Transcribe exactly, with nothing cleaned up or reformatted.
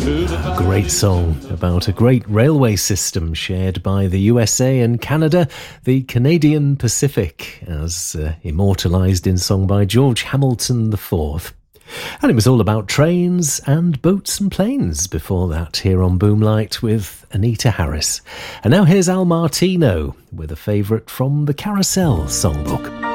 A great song about a great railway system shared by the U S A and Canada, the Canadian Pacific, as uh, immortalised in song by George Hamilton the fourth. And it was all about trains and boats and planes before that here on Boomlight with Anita Harris. And now here's Al Martino with a favourite from the Carousel songbook.